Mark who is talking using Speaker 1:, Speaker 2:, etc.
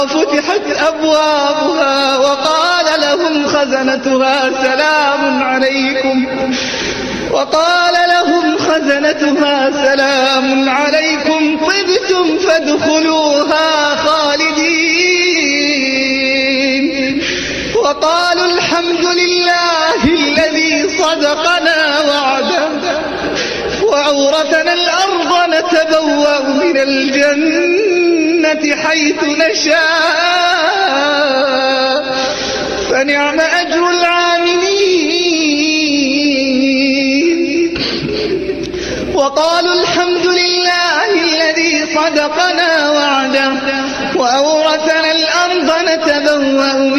Speaker 1: فتحت أبوابها وقال لهم خزنتها سلام عليكم طبتم فادخلوها خالدين وقالوا الحمد لله الذي صدقنا وعده وأورثنا الأرض نتبوأ من الجنة حيث نشاء فنعم أجر العاملين وقالوا الحمد لله الذي صدقنا وعده وأورثنا الأرض نتبوأ